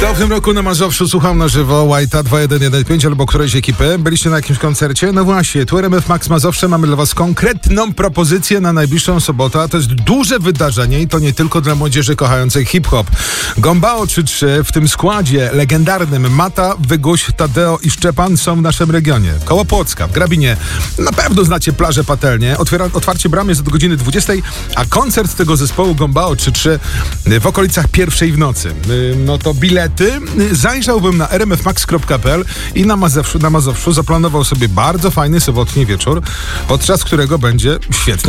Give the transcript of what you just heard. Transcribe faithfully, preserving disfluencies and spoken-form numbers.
Kto w tym roku na Mazowszu słuchał na żywo White'a dwa jeden jeden pięć albo którejś ekipy? Byliście na jakimś koncercie? No właśnie, tu R M F Max Mazowsze mamy dla was konkretną propozycję na najbliższą sobotę, a to jest duże wydarzenie i to nie tylko dla młodzieży kochającej hip-hop. Gombao trzy trzy w tym składzie legendarnym Mata, Wyguś, Tadeo i Szczepan są w naszym regionie. Koło Płocka, w Grabinie. Na pewno znacie plażę Patelnie. Otwiera, otwarcie bram jest do godziny dwudziestej, a koncert tego zespołu Gombao trzy trzy w okolicach pierwszej w nocy. No to bilety zajrzałbym na r m f max kropka p l i na Mazowszu, na Mazowszu zaplanował sobie bardzo fajny sobotni wieczór, podczas którego będzie świetny